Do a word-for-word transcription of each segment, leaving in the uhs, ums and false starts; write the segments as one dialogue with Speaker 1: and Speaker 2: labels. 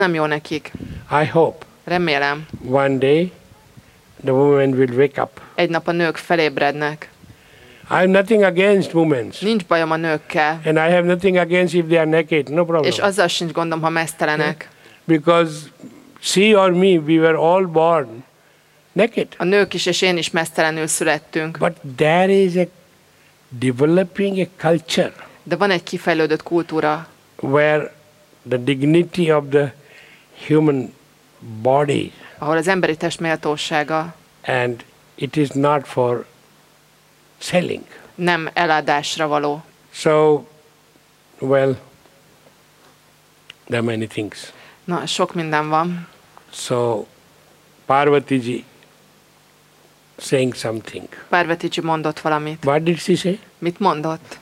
Speaker 1: Nem jó nekik.
Speaker 2: I hope
Speaker 1: Remélem,
Speaker 2: one day the women will wake up.
Speaker 1: egy nap a nők felébrednek.
Speaker 2: I have nothing against women.
Speaker 1: Nincs bajom a nőkkel,
Speaker 2: And I have nothing against if they are naked. No problem.
Speaker 1: és azzal sincs gondom, ha meztelenek.
Speaker 2: Because she or me, we were all born naked.
Speaker 1: A nők is és én is meztelenül születtünk.
Speaker 2: But there is a developing a culture
Speaker 1: De van egy kifejlődött kultúra,
Speaker 2: where the dignity of the human body,
Speaker 1: ahol az emberi test méltósága
Speaker 2: and it is not for selling.
Speaker 1: nem eladásra való.
Speaker 2: So, well, there are many things.
Speaker 1: Na, sok minden van.
Speaker 2: So, Parvatiji saying something.
Speaker 1: Parvatiji mondott valamit.
Speaker 2: What did she say?
Speaker 1: Mit mondott?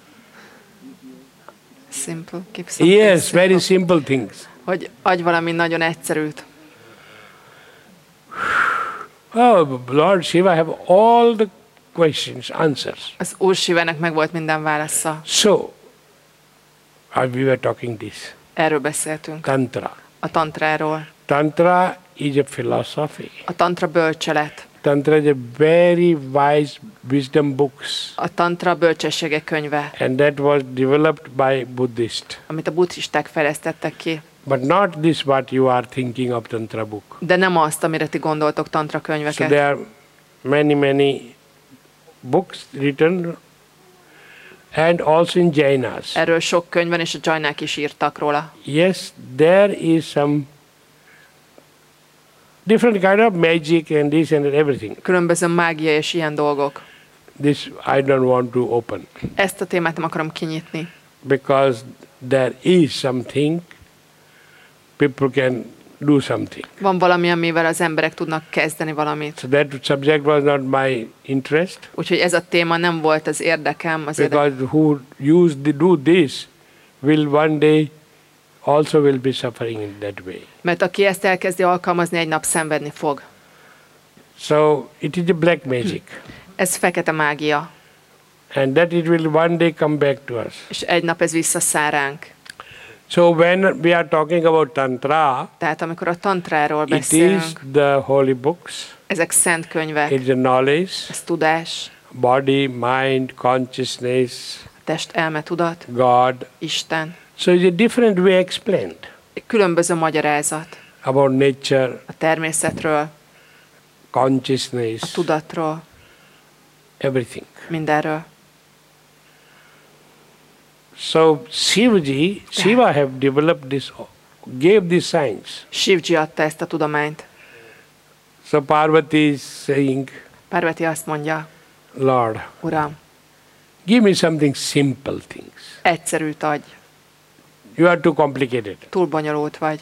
Speaker 1: Simple. Keep something
Speaker 2: Yes,
Speaker 1: simple.
Speaker 2: very simple things.
Speaker 1: Hogy adj valami nagyon egyszerűt.
Speaker 2: Oh, Lord Shiva have all the questions, answers.
Speaker 1: Az Úr Sivának meg volt minden válasza.
Speaker 2: So, uh, we were talking this.
Speaker 1: Erről beszéltünk.
Speaker 2: Tantra.
Speaker 1: A tantráról.
Speaker 2: Tantra is a philosophy.
Speaker 1: A tantra bölcselet.
Speaker 2: Tantra is a very wise wisdom books.
Speaker 1: A tantra bölcsességek könyve,
Speaker 2: And that was developed by Buddhists.
Speaker 1: amit a buddhisták fejlesztettek ki.
Speaker 2: But not this what you are thinking of Tantra book.
Speaker 1: De nem azt, amire ti gondoltok tantra
Speaker 2: So
Speaker 1: könyveket.
Speaker 2: there are many, many books written and also in Jainas.
Speaker 1: Erről sok könyv van, és a jainák is írtak róla.
Speaker 2: Yes, there is some different kind of magic and this and everything.
Speaker 1: Különböző mágia és ilyen dolgok.
Speaker 2: This I don't want to open
Speaker 1: Ezt a témát nem akarom kinyitni,
Speaker 2: because there is something people can do something.
Speaker 1: van valami, amivel az emberek tudnak kezdeni valamit.
Speaker 2: So that subject was not my interest
Speaker 1: Úgyhogy ez a téma nem volt az érdekem, az érdekem.
Speaker 2: because who use the, do this will one day also will be suffering in that way.
Speaker 1: Mert aki ezt elkezdi alkalmazni, egy nap szenvedni fog.
Speaker 2: So it is a black magic
Speaker 1: Ez fekete mágia,
Speaker 2: and that it will one day come back to us.
Speaker 1: és egy nap ez visszaszáll ránk.
Speaker 2: So when we are talking about Tantra,
Speaker 1: Tehát amikor a tantráról
Speaker 2: it is
Speaker 1: beszélünk,
Speaker 2: the holy books,
Speaker 1: ezek szent könyvek,
Speaker 2: it's the knowledge,
Speaker 1: ez tudás,
Speaker 2: body, mind, consciousness,
Speaker 1: test, elme, tudat,
Speaker 2: God.
Speaker 1: Isten.
Speaker 2: So it's a different way explained
Speaker 1: Egy különböző magyarázat
Speaker 2: about nature,
Speaker 1: a természetről, a
Speaker 2: consciousness,
Speaker 1: tudatról,
Speaker 2: everything.
Speaker 1: mindenről.
Speaker 2: So Shivaji, Shiva have developed this, gave this science.
Speaker 1: Shivji adta ezt a tudományt.
Speaker 2: So Parvati is saying,
Speaker 1: Parvati azt mondja,
Speaker 2: Lord,
Speaker 1: Uram,
Speaker 2: give me something simple things.
Speaker 1: egyszerűt adj,
Speaker 2: You are too complicated.
Speaker 1: túl bonyolult vagy.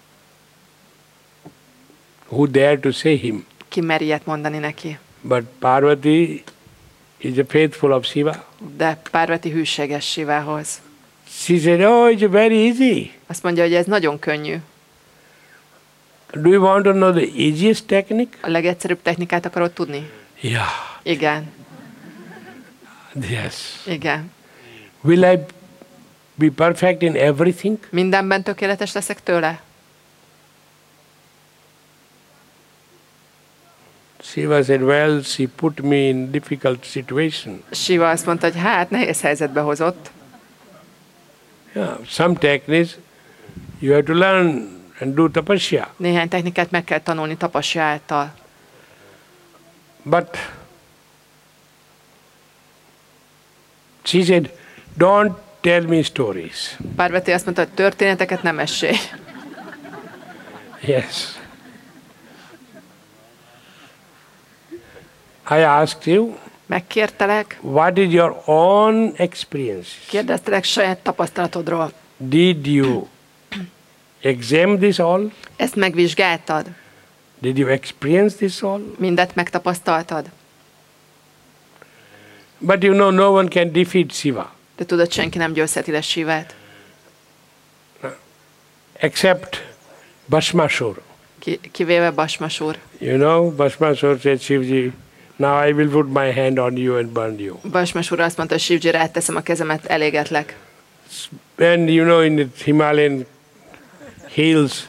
Speaker 2: Who dare to say him?
Speaker 1: Ki mer ilyet mondani neki?
Speaker 2: But Parvati is a faithful of Shiva.
Speaker 1: De Parvati hűséges Sivához.
Speaker 2: She said, oh, it's very easy.
Speaker 1: Azt mondja, hogy ez nagyon könnyű.
Speaker 2: Do you want to know the easiest technique?
Speaker 1: A legegyszerűbb technikát akarod tudni?
Speaker 2: Yeah.
Speaker 1: Igen,
Speaker 2: Yes.
Speaker 1: igen.
Speaker 2: Will I be perfect in everything?
Speaker 1: Mindenben tökéletes leszek tőle?
Speaker 2: Shiva said, well, she put me in difficult situation.
Speaker 1: Siva azt mondta, hogy hát nehéz helyzetbe hozott.
Speaker 2: Yeah. Some techniques you have to learn and do tapasya.
Speaker 1: Néhány technikát meg kell tanulni tapasja által.
Speaker 2: But she said, don't tell me stories.
Speaker 1: Parvati azt mondta, hogy történeteket nem mesélj.
Speaker 2: Yes. I asked you,
Speaker 1: Megkértelek,
Speaker 2: what is your own experience?
Speaker 1: kérdeztelek saját tapasztalatodról.
Speaker 2: Did you examine this all?
Speaker 1: Ezt megvizsgáltad?
Speaker 2: Did you experience this all?
Speaker 1: Mindet megtapasztaltad?
Speaker 2: But you know, no one can defeat Shiva
Speaker 1: De tudod, senki nem győzheti le Sivát.
Speaker 2: except Bhasmasura.
Speaker 1: Ki, kivéve Basmasur.
Speaker 2: You know, Bhasmasura said, Shivji, now I will put my hand on you and burn you.
Speaker 1: Basmasur azt mondta, hogy Shivji, ráteszem a kezemet, elégetlek.
Speaker 2: And you know, in the Himalayan heals